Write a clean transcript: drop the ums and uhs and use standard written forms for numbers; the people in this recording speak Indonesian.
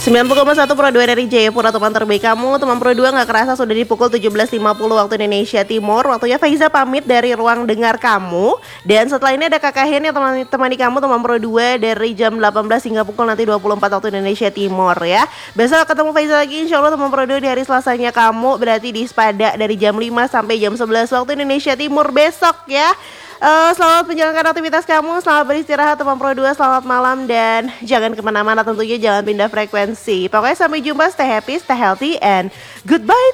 90,1 Pro 2 dari Jayapura, teman terbaik kamu. Teman Pro 2 gak kerasa sudah di pukul 17.50 waktu Indonesia Timur. Waktunya Faiza pamit dari ruang dengar kamu. Dan setelah ini ada Kakak Hen yang temani kamu teman Pro 2 dari jam 18 hingga pukul nanti 24 waktu Indonesia Timur ya. Besok ketemu Faiza lagi insya Allah teman Pro 2 di hari Selasanya kamu. Berarti di Spada dari jam 5 sampai jam 11 waktu Indonesia Timur besok ya. Selamat menjalankan aktivitas kamu, selamat beristirahat teman Pro 2, selamat malam dan jangan kemana-mana tentunya, jangan pindah frekuensi. Pokoknya sampai jumpa, stay happy, stay healthy and goodbye.